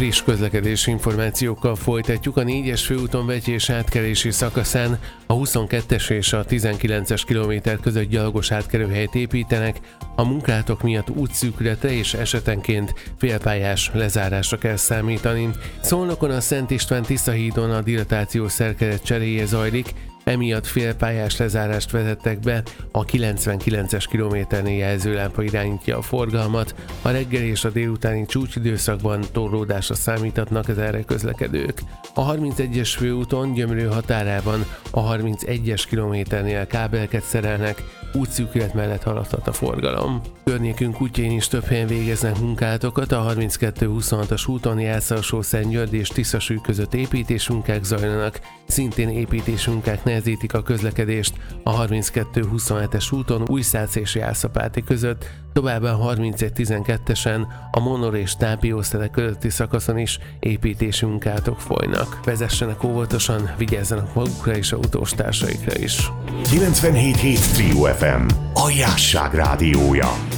Friss közlekedési információkkal folytatjuk. A 4-es főúton Vetyés átkelési szakaszán a 22-es és a 19-es kilométer között gyalogos átkelőhelyet építenek. A munkálatok miatt útszűkületre és esetenként félpályás lezárásra kell számítani. Szolnokon a Szent István-Tisza hídon a dilatációs szerkezet cseréje zajlik, emiatt félpályás lezárást vezettek be, a 99-es kilométernél jelzőlámpa irányítja a forgalmat, a reggel és a délutáni csúcsidőszakban torlódásra számíthatnak az erre közlekedők. A 31-es főúton Gyömrő határában a 31-es kilométernél kábelket szerelnek, útszűkület mellett haladhat a forgalom. Környékünk útjain is több helyen végeznek munkálatokat, a 32-26-as úton Jászalsó-Szentgyörgy és Tiszasúly között építésmunkák zajlanak, szintén építésmunkák nehezítik a közlekedést a 32-27-es úton Újszác és Jászapáti között, továbbá a 31-12-esen a Monor és Tápi osztály közötti szakaszon is építési munkálatok folynak. Vezessenek óvatosan, vigyázzanak magukra és autós társaikra is. 97.7 Trio FM, a Jásság rádiója.